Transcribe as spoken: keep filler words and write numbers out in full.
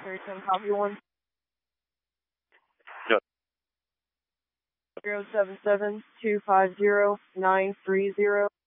thirty-seven, copy one. Yep. zero seven seven two five zero nine three zero.